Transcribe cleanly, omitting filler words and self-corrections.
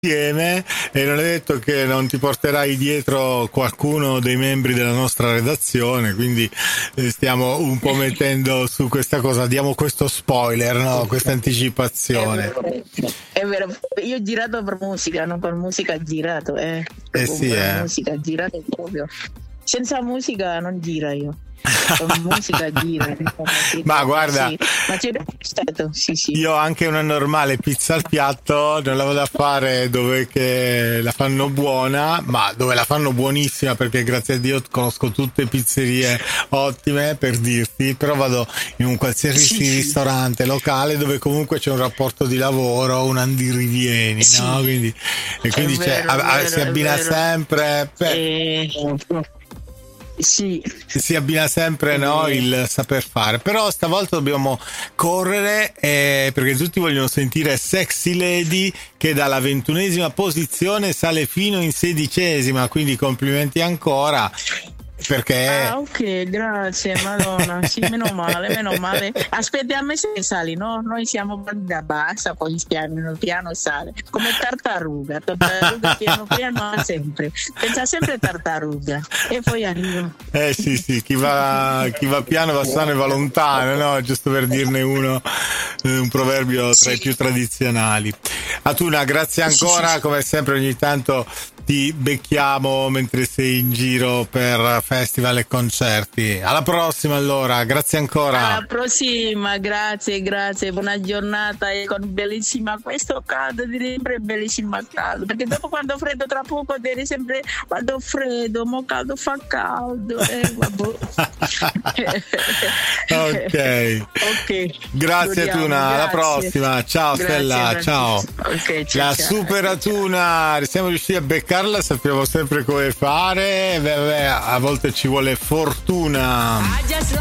insieme, e non è detto che non ti porterai dietro qualcuno dei membri della nostra redazione, quindi stiamo un po' mettendo su questa cosa, diamo questo spoiler, no? Questa anticipazione. È vero, io ho girato per musica, non per musica girato, musica girato proprio. Senza musica non gira io. Con musica gira. Ma guarda, sì. Ma c'è stato, sì. Io anche una normale pizza al piatto non la vado a fare dove che la fanno buona, ma dove la fanno buonissima, perché grazie a Dio conosco tutte pizzerie ottime, per dirti, però vado in un qualsiasi ristorante locale dove comunque c'è un rapporto di lavoro, un andirivieni, no? Quindi si abbina sempre. Sì. Si abbina sempre, no, il saper fare. Però stavolta dobbiamo correre, perché tutti vogliono sentire Sexy Lady, che dalla 21ª posizione sale fino in 16ª, quindi complimenti ancora. Perché ok, grazie, Madonna, sì, meno male. Aspettiamo se sali, no? Noi siamo da bassa, poi piano sale, come tartaruga piano sempre, pensa sempre tartaruga e poi arriva. Sì, chi va piano va sano e va lontano, no? Giusto per dirne uno, un proverbio tra i più tradizionali. Atuna, grazie ancora, come sempre ogni tanto ti becchiamo mentre sei in giro per festival e concerti. Alla prossima allora, grazie ancora. Alla prossima, grazie, buona giornata, e con bellissima questo caldo, direi sempre bellissima caldo, perché dopo quando freddo tra poco direi sempre quando freddo, mo caldo fa caldo, ok. Grazie Atuna, alla prossima, ciao. Grazie, Stella, ciao. Okay, la ciao. super Atuna, siamo riusciti a beccarla, sappiamo sempre come fare, a volte ci vuole fortuna.